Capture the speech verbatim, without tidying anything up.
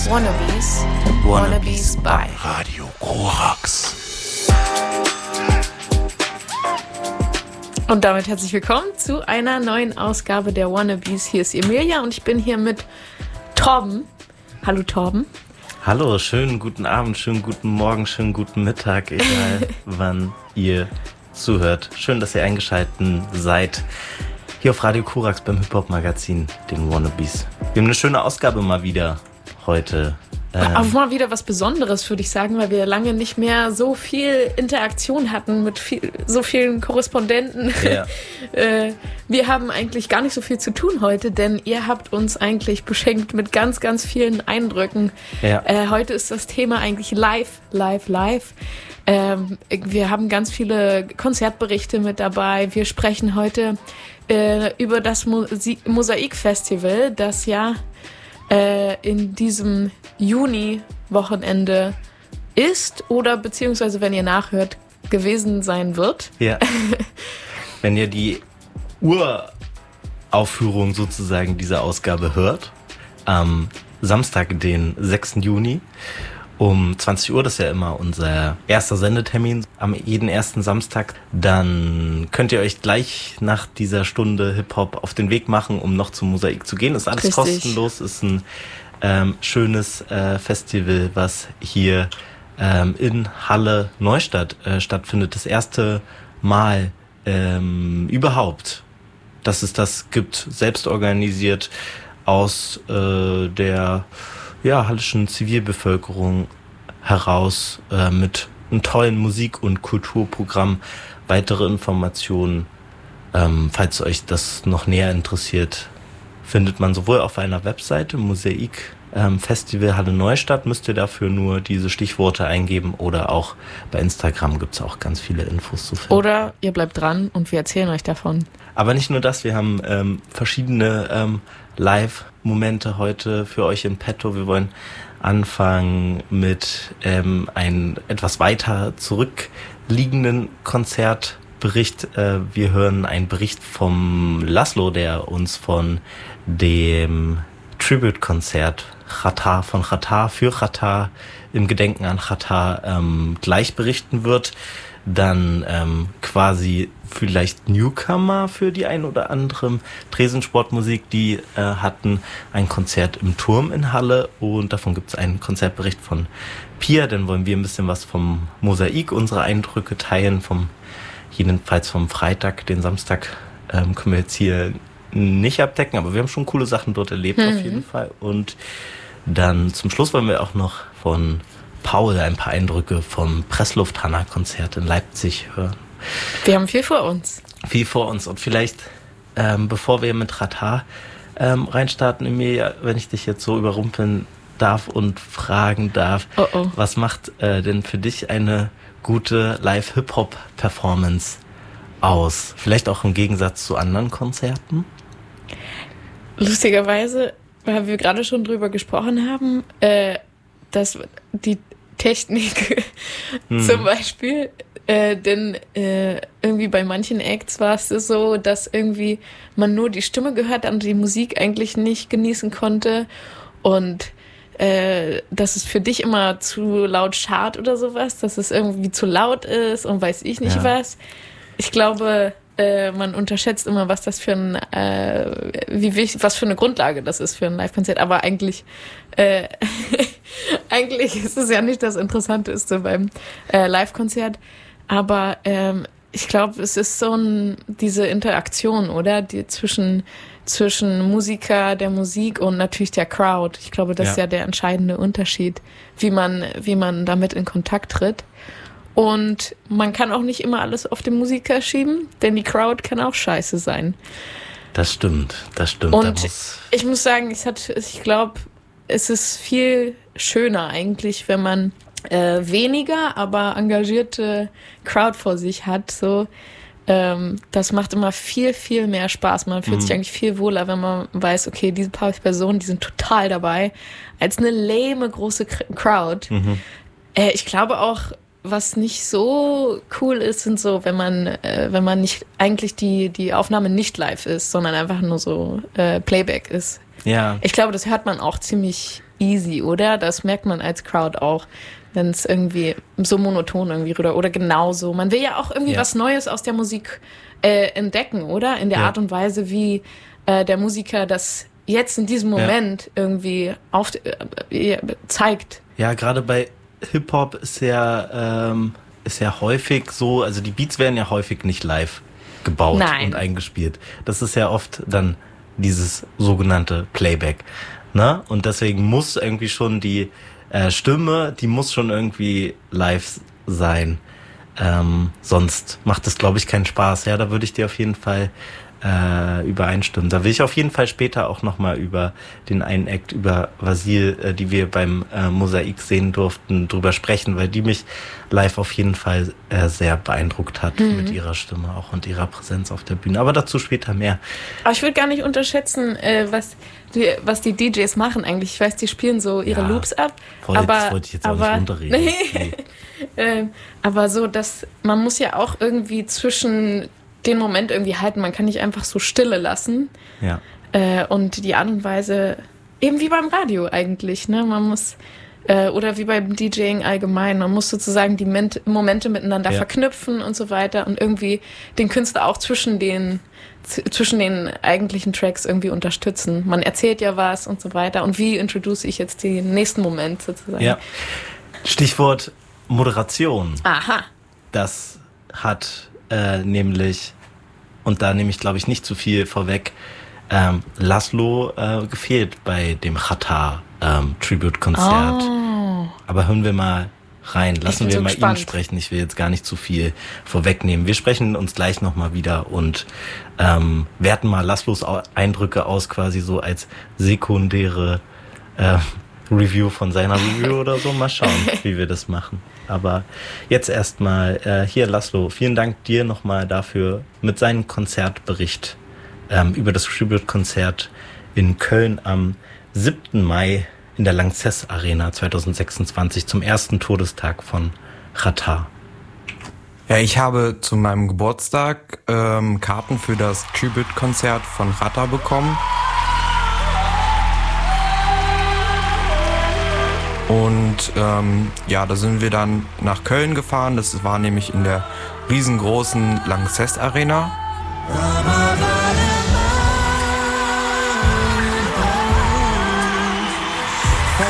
Wannabes. Wannabes bei Radio Korax. Und damit herzlich willkommen zu einer neuen Ausgabe der Wannabes. Hier ist Emilia und ich bin hier mit Torben. Hallo Torben. Hallo, schönen guten Abend, schönen guten Morgen, schönen guten Mittag, egal wann ihr zuhört. Schön, dass ihr eingeschaltet seid hier auf Radio Korax beim Hip-Hop-Magazin, den Wannabes. Wir haben eine schöne Ausgabe mal wieder heute. Ähm, Auch mal wieder was Besonderes, würde ich sagen, weil wir lange nicht mehr so viel Interaktion hatten mit viel, so vielen Korrespondenten. Ja. äh, wir haben eigentlich gar nicht so viel zu tun heute, denn ihr habt uns eigentlich beschenkt mit ganz, ganz vielen Eindrücken. Ja. Äh, heute ist das Thema eigentlich live, live, live. Ähm, wir haben ganz viele Konzertberichte mit dabei. Wir sprechen heute äh, über das Musi- Mosaik-Festival, das ja äh, in diesem Juni-Wochenende ist oder beziehungsweise, wenn ihr nachhört, gewesen sein wird. Ja. Wenn ihr die Uraufführung sozusagen dieser Ausgabe hört, am Samstag, den sechsten Juni, um zwanzig Uhr, das ist ja immer unser erster Sendetermin am jeden ersten Samstag, dann könnt ihr euch gleich nach dieser Stunde Hip-Hop auf den Weg machen, um noch zum Mosaik zu gehen. Ist alles Richtig. kostenlos, ist ein ähm, schönes äh, Festival, was hier ähm, in Halle Neustadt äh, stattfindet. Das erste Mal ähm, überhaupt, dass es das gibt, selbst organisiert aus äh, der ja, hallischen Zivilbevölkerung heraus äh, mit einem tollen Musik- und Kulturprogramm. Weitere Informationen, ähm, falls euch das noch näher interessiert, findet man sowohl auf einer Webseite, Mosaik ähm, Festival Halle Neustadt, müsst ihr dafür nur diese Stichworte eingeben, oder auch bei Instagram gibt es auch ganz viele Infos zu finden. Oder ihr bleibt dran und wir erzählen euch davon. Aber nicht nur das, wir haben ähm, verschiedene ähm, Live-Momente heute für euch in petto. Wir wollen anfangen mit ähm, einem etwas weiter zurückliegenden Konzertbericht. Äh, wir hören einen Bericht vom Laszlo, der uns von dem Tribute-Konzert Xatar von Xatar für Xatar im Gedenken an Xatar ähm, gleich berichten wird. Dann ähm, quasi vielleicht Newcomer für die ein oder andere Tresensportmusik, die äh, hatten ein Konzert im Turm in Halle, und davon gibt es einen Konzertbericht von Pia. Dann wollen wir ein bisschen was vom Mosaik, unsere Eindrücke teilen, vom jedenfalls vom Freitag. Den Samstag ähm, können wir jetzt hier nicht abdecken, aber wir haben schon coole Sachen dort erlebt, mhm. auf jeden Fall. Und dann zum Schluss wollen wir auch noch von Paul ein paar Eindrücke vom Presslufthansa-Konzert in Leipzig hören. Wir haben viel vor uns. Viel vor uns. Und vielleicht, ähm, bevor wir mit Xatar ähm, reinstarten, Emilia, wenn ich dich jetzt so überrumpeln darf und fragen darf, oh oh. was macht äh, denn für dich eine gute Live-Hip-Hop-Performance aus? Vielleicht auch im Gegensatz zu anderen Konzerten? Lustigerweise, weil wir gerade schon drüber gesprochen haben, äh, dass die Technik hm. zum Beispiel, äh, denn äh, irgendwie bei manchen Acts war es so, dass irgendwie man nur die Stimme gehört hat und die Musik eigentlich nicht genießen konnte, und äh, dass es für dich immer zu laut scharrt oder sowas, dass es irgendwie zu laut ist und weiß ich nicht ja. was. Ich glaube, äh, man unterschätzt immer, was das für ein, äh, wie wichtig, was für eine Grundlage das ist für ein Live-Konzert. Aber eigentlich, äh, eigentlich ist es ja nicht das Interessanteste beim äh, Live-Konzert. Aber ähm, ich glaube, es ist so ein, diese Interaktion, oder? Die zwischen, zwischen Musiker, der Musik und natürlich der Crowd. Ich glaube, das ja. ist ja der entscheidende Unterschied, wie man, wie man damit in Kontakt tritt. Und man kann auch nicht immer alles auf den Musiker schieben, denn die Crowd kann auch scheiße sein. Das stimmt, das stimmt. Und da muss ich muss sagen, ich, ich glaube, es ist viel schöner eigentlich, wenn man äh, weniger, aber engagierte Crowd vor sich hat. So, ähm, das macht immer viel, viel mehr Spaß. Man fühlt mhm. sich eigentlich viel wohler, wenn man weiß, okay, diese paar Personen, die sind total dabei, als eine lame große Crowd. Mhm. Äh, ich glaube auch, was nicht so cool ist, sind so, wenn man, äh, wenn man nicht eigentlich die die Aufnahme nicht live ist, sondern einfach nur so äh, Playback ist. Ja. Ich glaube, das hört man auch ziemlich easy, oder? Das merkt man als Crowd auch, wenn es irgendwie so monoton irgendwie rüber oder genauso. Man will ja auch irgendwie Ja. was Neues aus der Musik äh, entdecken, oder? In der Ja. Art und Weise, wie äh, der Musiker das jetzt in diesem Moment irgendwie auf, äh, zeigt. Ja, gerade bei Hip-Hop ist ja, ähm, ist ja häufig so, also die Beats werden ja häufig nicht live gebaut Nein. und eingespielt. Das ist ja oft dann dieses sogenannte Playback. Ne? Und deswegen muss irgendwie schon die äh, Stimme, die muss schon irgendwie live sein. Ähm, sonst macht es, glaube ich, keinen Spaß. Ja, da würde ich dir auf jeden Fall äh, übereinstimmen. Da will ich auf jeden Fall später auch nochmal über den einen Act, über Vasil, äh, die wir beim äh, Mosaik sehen durften, drüber sprechen, weil die mich live auf jeden Fall äh, sehr beeindruckt hat Mhm. mit ihrer Stimme auch und ihrer Präsenz auf der Bühne. Aber dazu später mehr. Aber ich würde gar nicht unterschätzen, äh, was, die, was die D Js machen eigentlich. Ich weiß, die spielen so ihre Ja, Loops ab. Voll, aber, das wollte ich jetzt auch aber, nicht runterreden. Nee. Nee. ähm, aber so, dass man muss ja auch irgendwie zwischen den Moment irgendwie halten. Man kann nicht einfach so Stille lassen. Ja. Äh, und die Art und Weise, eben wie beim Radio eigentlich, ne? Man muss, äh, oder wie beim DJing allgemein, man muss sozusagen die Ment- Momente miteinander Ja. verknüpfen und so weiter und irgendwie den Künstler auch zwischen den, z- zwischen den eigentlichen Tracks irgendwie unterstützen. Man erzählt ja was und so weiter. Und wie introduce ich jetzt den nächsten Moment sozusagen? Ja. Stichwort Moderation. Aha. Das hat äh, nämlich, und da nehme ich glaube ich nicht zu viel vorweg, ähm, Laszlo äh, gefehlt bei dem Chata ähm, Tribute-Konzert. Oh. Aber hören wir mal rein, lassen bin wir so mal gespannt. ihn sprechen. Ich will jetzt gar nicht zu viel vorwegnehmen. Wir sprechen uns gleich nochmal wieder und ähm, werten mal Laszlos Au- Eindrücke aus, quasi so als sekundäre äh, Review von seiner Review oder so. Mal schauen, wie wir das machen. Aber jetzt erstmal äh, hier, Laszlo, vielen Dank dir nochmal dafür mit seinem Konzertbericht ähm, über das Tribute-Konzert in Köln am siebten Mai in der Lanxess Arena zwanzig sechsundzwanzig zum ersten Todestag von Chata. Ja, ich habe zu meinem Geburtstag ähm, Karten für das Tribute-Konzert von Chata bekommen. Und ähm, ja, da sind wir dann nach Köln gefahren. Das war nämlich in der riesengroßen Lanxess Arena.